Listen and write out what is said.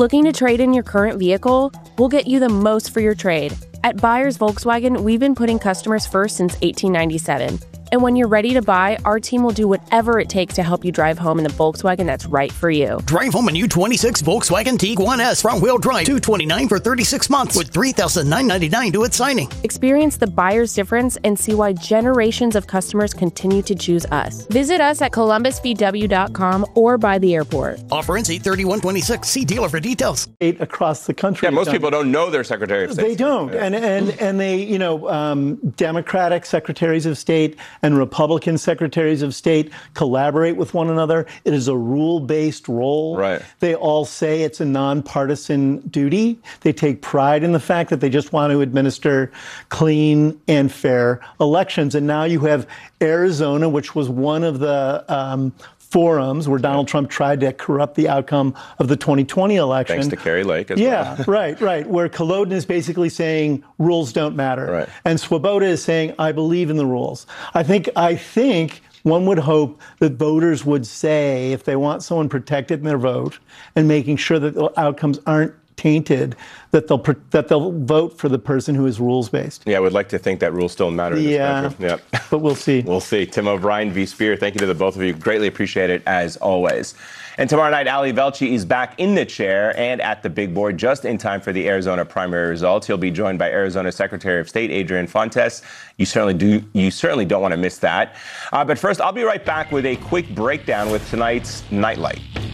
Looking to trade in your current vehicle? We'll get you the most for your trade. At Buyers Volkswagen, we've been putting customers first since 1897. And when you're ready to buy, our team will do whatever it takes to help you drive home in the Volkswagen that's right for you. Drive home a new 26 Volkswagen Tiguan S front-wheel drive, $229 for 36 months with $3,999 due at signing. Experience the buyer's difference and see why generations of customers continue to choose us. Visit us at columbusvw.com or by the airport. Offer ends 8/31/26. See dealer for details. Across the country. Yeah, most people don't know their Secretary of State. They don't. Yeah. And they, Democratic secretaries of state and Republican secretaries of state collaborate with one another. It is a rule-based role. Right. They all say it's a nonpartisan duty. They take pride in the fact that they just want to administer clean and fair elections. And now you have Arizona, which was one of the forums where Donald Trump tried to corrupt the outcome of the 2020 election. Thanks to Kari Lake as well. Yeah, right. Where Kolodin is basically saying rules don't matter. Right. And Swoboda is saying, I believe in the rules. I think one would hope that voters would say, if they want someone protected in their vote and making sure that the outcomes aren't tainted, that they'll vote for the person who is rules-based. Yeah, I would like to think that rules still matter in this country. Yeah. But we'll see. We'll see. Tim O'Brien, V. Spear, thank you to the both of you. Greatly appreciate it, as always. And tomorrow night, Ali Velshi is back in the chair and at the big board just in time for the Arizona primary results. He'll be joined by Arizona Secretary of State Adrian Fontes. You certainly don't want to miss that. But first, I'll be right back with a quick breakdown with tonight's Nightlight.